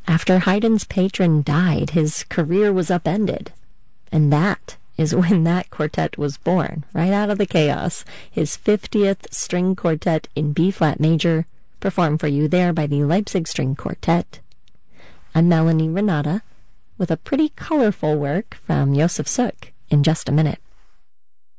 After Haydn's patron died, his career was upended. And that is when that quartet was born, right out of the chaos. His 50th string quartet in B-flat major, performed for you there by the Leipzig String Quartet. I'm Melanie Renata, with a pretty colorful work from Josef Suk in just a minute.